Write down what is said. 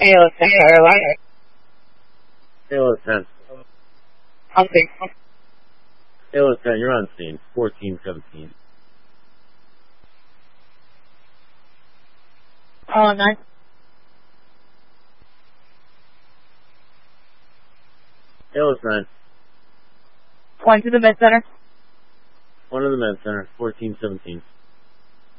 ALS 10 Carolina. ALS 10. Hunting. ALS 10, you're on scene. 1417. 9. ALS 9. One to the med center. One to the med center. 1417.